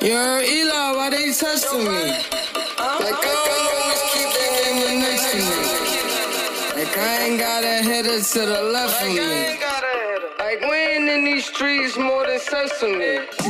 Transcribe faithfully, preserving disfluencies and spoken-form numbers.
Yo, Eli, why they testing me? Like I don't always keep that nigga next to me. Like I ain't got a hitter to the left of me. Like we ain't in these streets more than sesame.